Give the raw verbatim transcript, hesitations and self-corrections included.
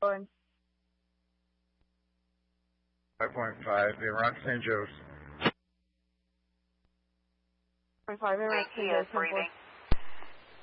Going. five point five, Iraq Saint Joe's. Point five, Iraq Saint Joe's, ten four.